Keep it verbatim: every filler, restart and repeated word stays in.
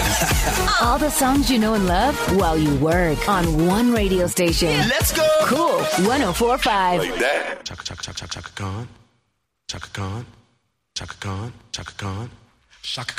All the songs you know and love while you work on one radio station. Let's go. Cool one oh four point five. Like that. Chaka chaka chaka chaka Khan. Chaka Khan. Chaka Khan. Chaka Khan. Chaka